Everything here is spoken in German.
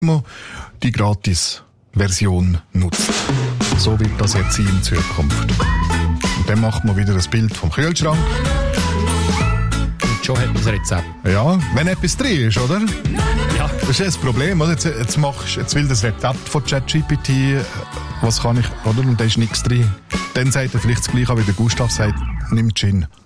man die Gratis-Version nutzt. So wird das jetzt sein in Zukunft. Und dann macht man wieder ein Bild vom Kühlschrank. Und schon hat man das Rezept. Ja, wenn etwas drin ist, oder? Ja. Das ist ja das Problem, oder? Jetzt will das Rezept von ChatGPT, was kann ich, oder? Und da ist nichts drin. Dann sagt er vielleicht das Gleiche, wie der Gustav sagt, nimm Gin.